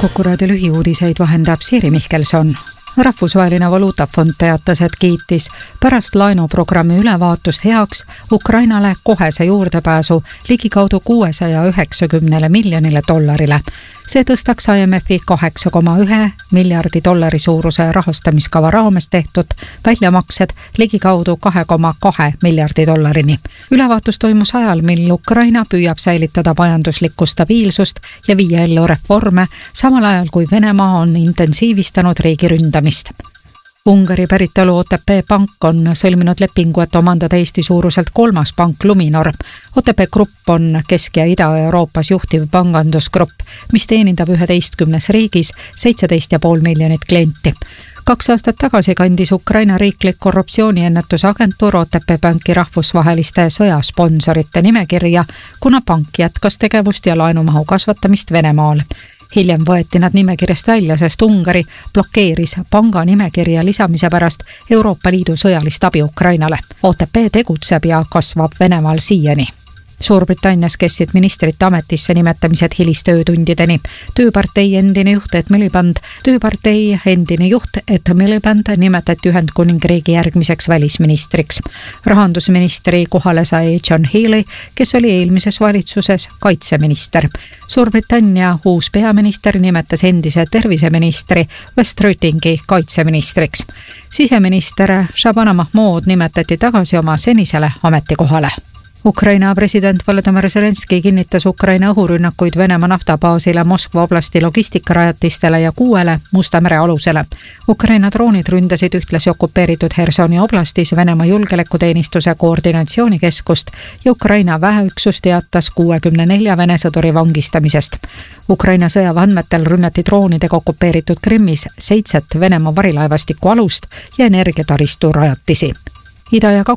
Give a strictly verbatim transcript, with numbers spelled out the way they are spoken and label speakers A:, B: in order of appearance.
A: Kuku lühiuudiseid vahendab Siiri Mihkelson. Rahvusvaheline valuutafond teatas, et kiitis pärast laenuprogrammi ülevaatust heaks Ukrainale kohese juurdepääsu ligikaudu kuuesaja üheksakümnele miljonile dollarile. See tõstaks I M F-i kaheksa koma üks miljardi dollari suuruse rahastamiskava raames tehtud väljamaksed ligikaudu kaks koma kaks miljardi dollarini. Ülevaatus toimus ajal, mil Ukraina püüab säilitada majanduslikku stabiilsust ja viia ellu reforme, samal ajal kui Venemaa on intensiivistanud riigi ründamist. Ungari päritolu O T P pank on sõlminud lepingu, et omandada Eesti suuruselt kolmas pank Luminor. O T P Grupp on Kesk- ja Ida-Euroopas juhtiv pangandusgrupp, mis teenindab üheteistkümnes riigis seitseteist koma viis miljonit klienti. Kaks aastat tagasi kandis Ukraina riiklik korruptsiooniennetuse agentuur O T P Banki rahvusvaheliste sõjasponsorite nimekirja, kuna pank jätkas tegevust ja laenumahu kasvatamist Venemaal. Hiljem võeti nad nimekirjast välja, sest Ungari blokeeris panga nimekirja lisamise pärast Euroopa Liidu sõjalist abi Ukrainale. O T P tegutseb ja kasvab Venemaal siiani. Suurbritannias kestsid ministrite ametisse nimetamised hilistöötundideni. Tööpartei endine juht Ed Miliband, tööpartei endine juht Ed Miliband nimetati Ühendkuningriigi järgmiseks välisministriks. Rahandusministri kohale sai John Healey, kes oli eelmises valitsuses kaitseminister. Suurbritannia uus peaminister nimetas endise terviseministri West Rötingi kaitseministriks. Siseminister Shabana Mahmood nimetati tagasi oma senisele ametikohale. Ukraina president Volodymyr Zelenski kinnitas Ukraina õhurünnakuid Venemaa naftabaasile, Moskva oblasti logistikarajatistele ja kuuele Musta mere alusele. Ukraina droonid ründasid ühtlasi okupeeritud Hersoni oblastis Venemaa julgeolekuteenistuse koordinatsioonikeskust ja Ukraina väeüksus teatas kuuekümne nelja Vene sõduri vangistamisest. Ukraina sõjaväeandmetel rünnati droonidega okupeeritud Krimmis seitset Venemaa varilaevastiku alust ja energiataristu rajatisi. Ida- ja